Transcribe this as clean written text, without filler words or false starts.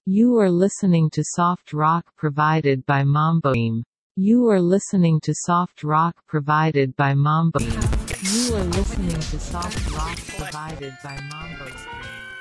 You are listening to soft rock provided by Mamboim. You are listening to soft rock provided by Mamboim. You are listening to soft rock provided by Mamboim.